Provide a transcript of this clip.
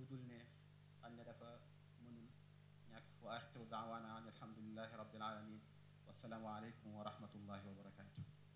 dul ne xañ na dafa mënul ñàkk wa axiru daawaana an alhamdulilahi rabbil alamin wasalaamu aleykum wa rahmatullahi wa barakatuh